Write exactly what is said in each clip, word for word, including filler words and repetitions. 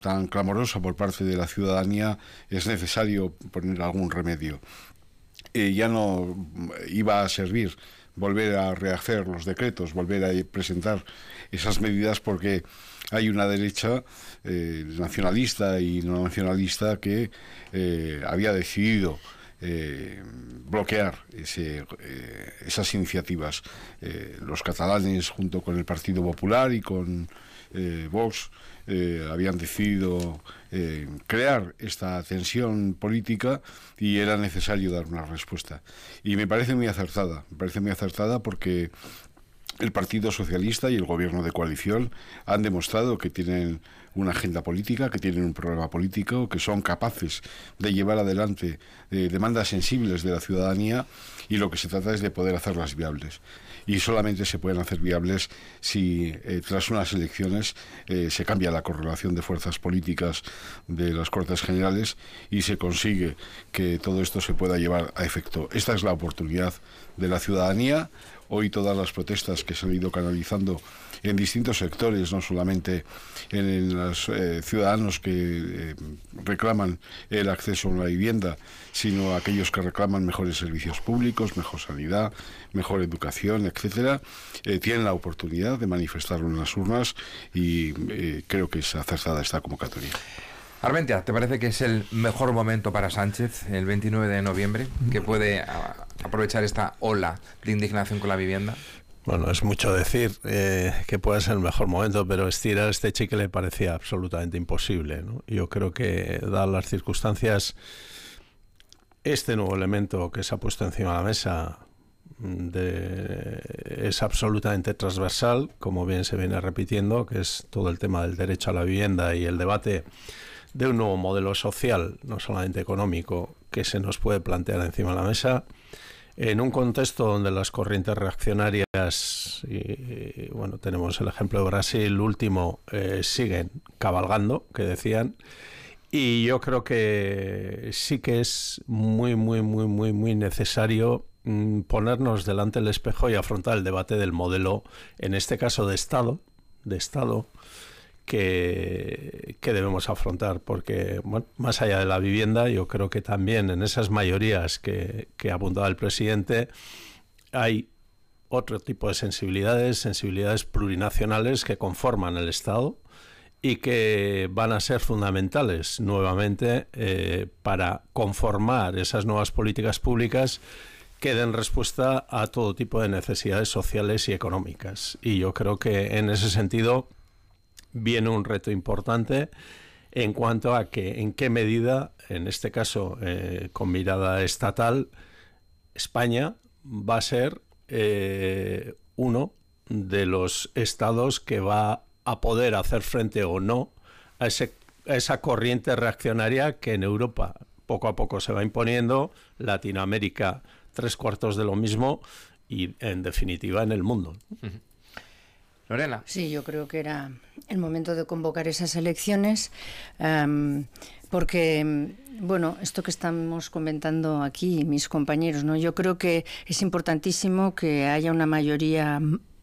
tan clamorosa por parte de la ciudadanía, es necesario poner algún remedio. Eh, ya no iba a servir volver a rehacer los decretos, volver a presentar esas medidas, porque hay una derecha eh, nacionalista y no nacionalista que eh, había decidido eh, bloquear ese, eh, esas iniciativas. Eh, los catalanes, junto con el Partido Popular y con eh, Vox, eh, habían decidido eh, crear esta tensión política, y era necesario dar una respuesta. Y me parece muy acertada, me parece muy acertada porque el Partido Socialista y el Gobierno de coalición han demostrado que tienen una agenda política, que tienen un programa político, que son capaces de llevar adelante eh, demandas sensibles de la ciudadanía, y lo que se trata es de poder hacerlas viables. Y solamente se pueden hacer viables si eh, tras unas elecciones eh, se cambia la correlación de fuerzas políticas de las Cortes Generales y se consigue que todo esto se pueda llevar a efecto. Esta es la oportunidad de la ciudadanía. Hoy todas las protestas que se han ido canalizando en distintos sectores, no solamente en, en los eh, ciudadanos que eh, reclaman el acceso a una vivienda, sino aquellos que reclaman mejores servicios públicos, mejor sanidad, mejor educación, etcétera, eh, tienen la oportunidad de manifestarlo en las urnas, y eh, creo que es acertada esta convocatoria. Armentia, ¿te parece que es el mejor momento para Sánchez, el veintinueve de noviembre, que puede a, aprovechar esta ola de indignación con la vivienda? Bueno, es mucho decir eh, que puede ser el mejor momento, pero estirar este chicle le parecía absolutamente imposible, ¿no? Yo creo que, dadas las circunstancias, este nuevo elemento que se ha puesto encima de la mesa de, es absolutamente transversal, como bien se viene repitiendo, que es todo el tema del derecho a la vivienda y el debate de un nuevo modelo social, no solamente económico, que se nos puede plantear encima de la mesa, en un contexto donde las corrientes reaccionarias, y, y bueno, tenemos el ejemplo de Brasil último, eh, siguen cabalgando, que decían, y yo creo que sí que es muy, muy, muy, muy, muy necesario mm, ponernos delante del espejo y afrontar el debate del modelo, en este caso de Estado, de Estado, Que, que debemos afrontar, porque bueno, más allá de la vivienda, yo creo que también en esas mayorías que, que apuntaba el presidente hay otro tipo de sensibilidades, sensibilidades plurinacionales que conforman el Estado y que van a ser fundamentales nuevamente eh, para conformar esas nuevas políticas públicas que den respuesta a todo tipo de necesidades sociales y económicas. Y yo creo que en ese sentido viene un reto importante en cuanto a que en qué medida, en este caso eh, con mirada estatal, España va a ser eh, uno de los estados que va a poder hacer frente o no a, ese, a esa corriente reaccionaria que en Europa poco a poco se va imponiendo, Latinoamérica tres cuartos de lo mismo, y en definitiva en el mundo. Uh-huh. Lorena. Sí, yo creo que era el momento de convocar esas elecciones, um, porque, bueno, esto que estamos comentando aquí, mis compañeros, ¿no? Yo creo que es importantísimo que haya una mayoría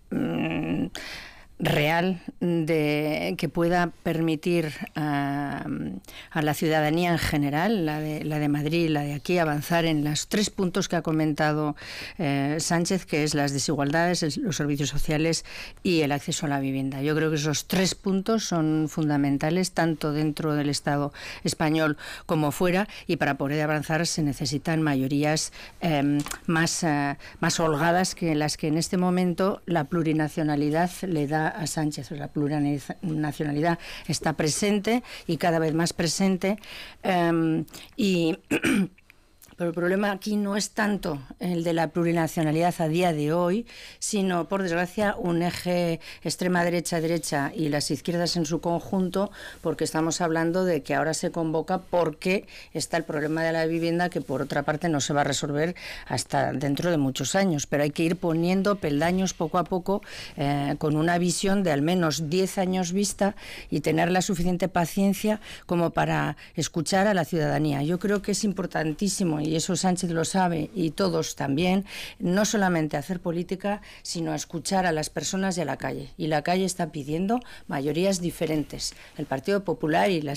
um, real de que pueda permitir a, a la ciudadanía en general, la de, la de Madrid, la de aquí, avanzar en los tres puntos que ha comentado eh, Sánchez, que es las desigualdades, el, los servicios sociales y el acceso a la vivienda. Yo creo que esos tres puntos son fundamentales, tanto dentro del Estado español como fuera, y para poder avanzar se necesitan mayorías eh, más, eh, más holgadas que las que en este momento la plurinacionalidad le da a Sánchez. La plurinacionalidad está presente y cada vez más presente, um, y pero el problema aquí no es tanto el de la plurinacionalidad a día de hoy, sino, por desgracia, un eje extrema derecha-derecha y las izquierdas en su conjunto, porque estamos hablando de que ahora se convoca porque está el problema de la vivienda, que por otra parte no se va a resolver hasta dentro de muchos años, pero hay que ir poniendo peldaños poco a poco, eh, con una visión de al menos diez años vista, y tener la suficiente paciencia como para escuchar a la ciudadanía. Yo creo que es importantísimo, y eso Sánchez lo sabe y todos también, no solamente hacer política, sino escuchar a las personas y a la calle. Y la calle está pidiendo mayorías diferentes. El Partido Popular y las